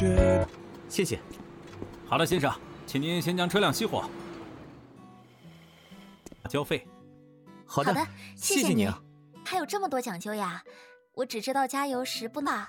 谢谢。 好的，先生，请您先将车辆熄火，交费。 好的，谢谢您。 还有这么多讲究呀！我只知道加油时不拿。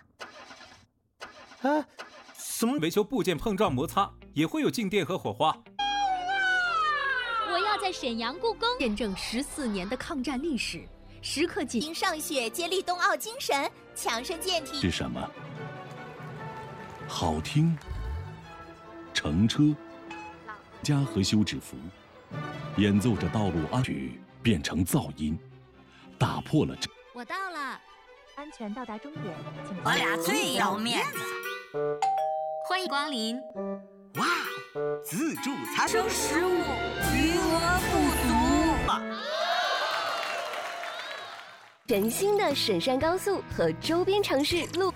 什么？ 维修部件碰撞摩擦也会有静电和火花。 我要在沈阳故宫见证14年的抗战历史，时刻记。 您上学接力冬奥精神，强身健体。 是什么？好听。乘车。家和休止符，演奏着道路安全变成噪音，打破了这。 我到了，安全到达终点，请。 我俩最要面子。 欢迎光临。 哇，自助餐生食物余额不足。 全新的沈山高速和周边城市路。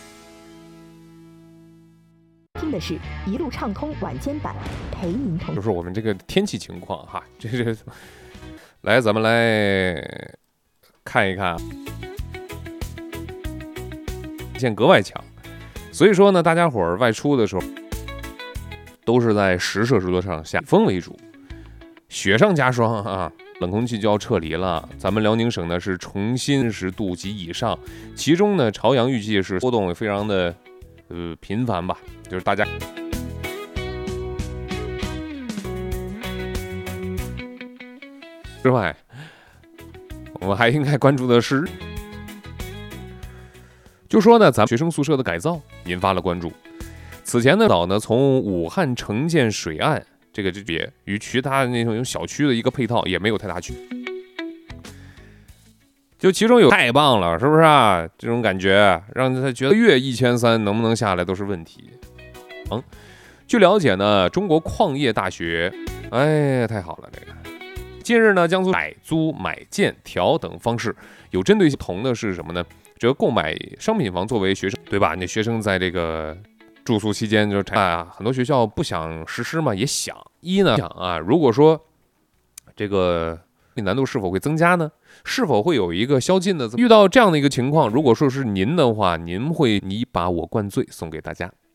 听的是一路畅通晚间版，陪您同。 就是我们这个天气情况哈，这来咱们来看一看，线格外强，所以说呢，大家伙儿外出的时候都是在10摄氏度上下，风为主，雪上加霜啊，冷空气就要撤离了。咱们辽宁省呢是重新10度及以上，其中呢朝阳预计是波动非常的频繁吧。就是大家之外，我们还应该关注的是，就说呢，咱们学生宿舍的改造引发了关注。此前呢，岛呢从武汉城建水岸这个别与其他那种小区的一个配套也没有太大区别。就其中有太棒了，是不是啊？这种感觉让他觉得月1300能不能下来都是问题。据了解呢，中国矿业大学，太好了，这个近日呢，将从买租、买建、调等方式，有针对性不同的是什么呢？这个购买商品房作为学生，对吧？那学生在这个住宿期间就很多学校不想实施嘛，也想想啊，如果说这个难度是否会增加呢？是否会有一个宵禁的？遇到这样的一个情况，如果说是您的话，您会你把我灌醉送给大家。